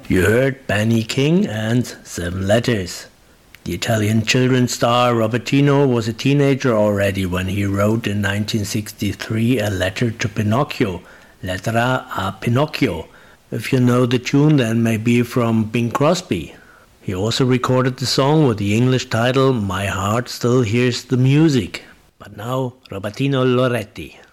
You heard Benny King and Seven Letters. The Italian children's star Robertino was a teenager already when he wrote in 1963 a letter to Pinocchio, Lettera a Pinocchio. If you know the tune, then maybe from Bing Crosby. He also recorded the song with the English title My Heart Still Hears the Music. But now, Robertino Loretti.